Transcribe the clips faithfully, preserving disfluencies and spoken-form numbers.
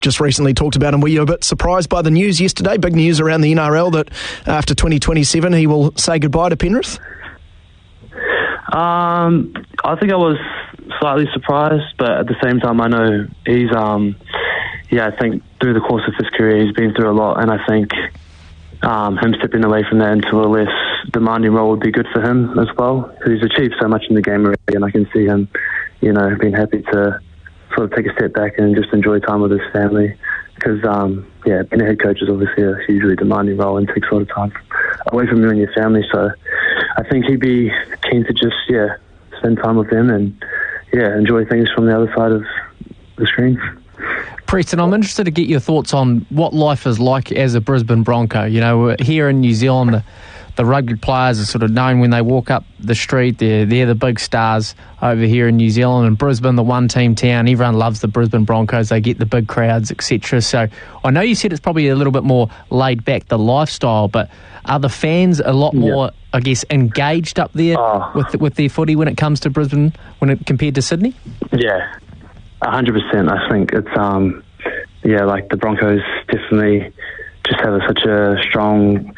just recently talked about him. Were you a bit surprised by the news yesterday? Big news around the N R L that after twenty twenty-seven he will say goodbye to Penrith? Um, I think I was slightly surprised, but at the same time I know he's, um, yeah, I think through the course of his career he's been through a lot, and I think um, him stepping away from that into a less demanding role would be good for him as well. He's achieved so much in the game already, and I can see him, you know, being happy to sort of take a step back and just enjoy time with his family. Because, um, yeah, being a head coach is obviously a hugely demanding role and takes a lot of time away from you and your family. So I think he'd be keen to just, yeah, spend time with them and, yeah, enjoy things from the other side of the screen. Preston, I'm interested to get your thoughts on what life is like as a Brisbane Bronco. You know, here in New Zealand, the, the rugby players are sort of known when they walk up the street. They're, they're the big stars over here in New Zealand. And Brisbane, the one-team town, everyone loves the Brisbane Broncos. They get the big crowds, et cetera. So I know you said it's probably a little bit more laid back, the lifestyle, but are the fans a lot more, yeah. I guess, engaged up there oh. with with their footy when it comes to Brisbane when it compared to Sydney? Yeah, one hundred percent. I think it's, um, yeah, like the Broncos definitely just have a, such a strong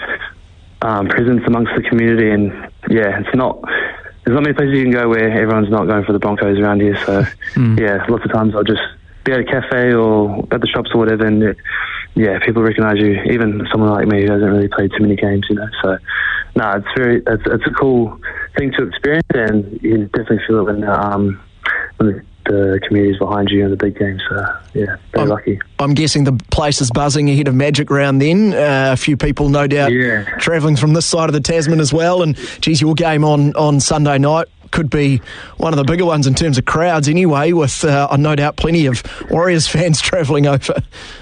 um, presence amongst the community, and yeah, it's not, there's not many places you can go where everyone's not going for the Broncos around here, so mm. yeah, lots of times I'll just be at a cafe or at the shops or whatever, and it, yeah, people recognise you, even someone like me who hasn't really played too many games, you know, so no, it's very, it's, it's a cool thing to experience, and you definitely feel it when, um, when the, the community's behind you in the big game, so yeah, very I'm, lucky. I'm guessing the place is buzzing ahead of Magic Round then. Uh, a few people, no doubt, yeah. travelling from this side of the Tasman as well, and geez, your game on, on Sunday night could be one of the bigger ones in terms of crowds anyway, with uh, no doubt plenty of Warriors fans travelling over.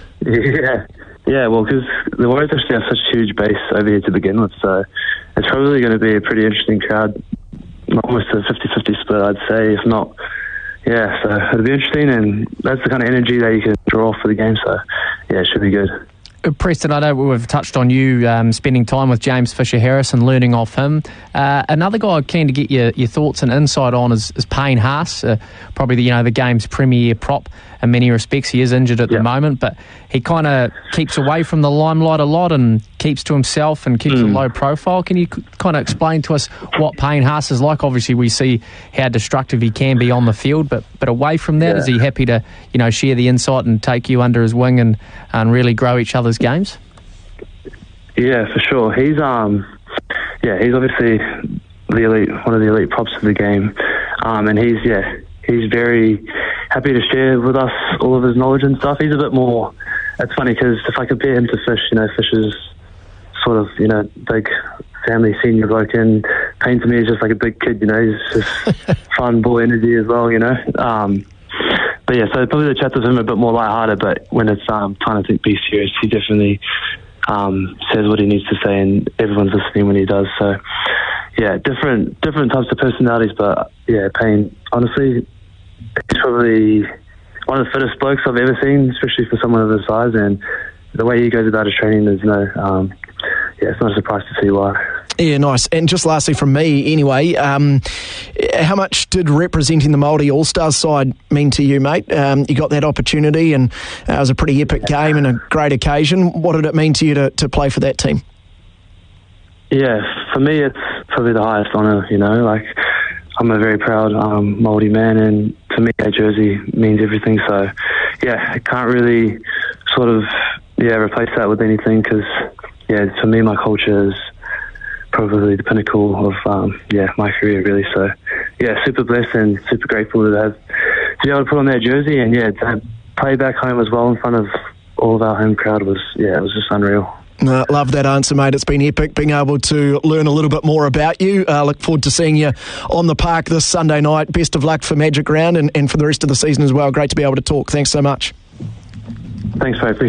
Yeah, yeah. Well, because the Warriors actually have such a huge base over here to begin with, so it's probably going to be a pretty interesting crowd, almost a fifty-fifty split, I'd say, if not. Yeah, so it'll be interesting, and that's the kind of energy that you can draw for the game, so yeah, it should be good. Preston, I know we've touched on you um, spending time with James Fisher-Harris and learning off him. Uh, another guy I'm keen to get your, your thoughts and insight on is, is Payne Haas, uh, probably the, you know the game's premier prop in many respects. He is injured at yep. the moment, but he kind of keeps away from the limelight a lot and keeps to himself and keeps mm. a low profile. Can you kind of explain to us what Payne Haas is like? Obviously, we see how destructive he can be on the field, but but away from that, yeah. is he happy to you know share the insight and take you under his wing and, and really grow each other's games? Yeah, for sure. He's um, yeah, he's obviously the elite, one of the elite props of the game, um, and he's yeah, he's very happy to share with us all of his knowledge and stuff. He's a bit more. It's funny because if I compare him to Fish, you know, Fish is sort of you know big family senior bloke, and Payne to me is just like a big kid. You know, he's just fun, ball energy as well. You know. Um, But yeah, so probably the chat with him a bit more lighthearted, but when it's um, time to think, be serious, he definitely um, says what he needs to say, and everyone's listening when he does. So yeah, different different types of personalities, but yeah, Payne, honestly, he's probably one of the fittest blokes I've ever seen, especially for someone of his size, and the way he goes about his training, there's no, um, yeah, it's not a surprise to see why. Yeah, nice. And just lastly from me, anyway, um, how much did representing the Māori All-Stars side mean to you, mate? Um, you got that opportunity, and uh, it was a pretty epic game and a great occasion. What did it mean to you to, to play for that team? Yeah, for me, it's probably the highest honour, you know, like, I'm a very proud um, Māori man, and to me, that jersey means everything, so, yeah, I can't really sort of, yeah, replace that with anything, because, yeah, for me, my culture is probably the pinnacle of um, yeah my career, really. So yeah, super blessed and super grateful to have to be able to put on that jersey, and yeah, to play back home as well in front of all of our home crowd was yeah it was just unreal. Uh, love that answer, mate. It's been epic being able to learn a little bit more about you. Uh, look forward to seeing you on the park this Sunday night. Best of luck for Magic Round and, and for the rest of the season as well. Great to be able to talk. Thanks so much. Thanks, mate. Appreciate